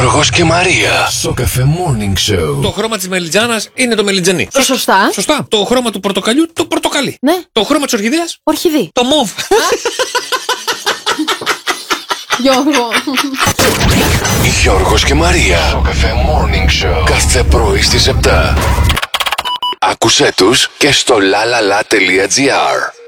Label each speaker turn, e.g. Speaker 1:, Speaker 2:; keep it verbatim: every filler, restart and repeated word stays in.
Speaker 1: Γιώργος και Μαρία. Σοκαφέ Morning Show.
Speaker 2: Το χρώμα της μελιτζάνας είναι το μελιτζανί.
Speaker 3: Σωστά.
Speaker 2: Σωστά. Το χρώμα του πορτοκαλιού, το πορτοκαλί.
Speaker 3: Ναι.
Speaker 2: Το χρώμα της ορχιδέας,
Speaker 3: Ορχιδή.
Speaker 2: το μόβ.
Speaker 3: Γιώργο.
Speaker 1: Γιώργος και Μαρία. Σοκαφέ Morning Show. Κάθε πρωί στις επτά. Άκουσέ τους και στο lalala.gr.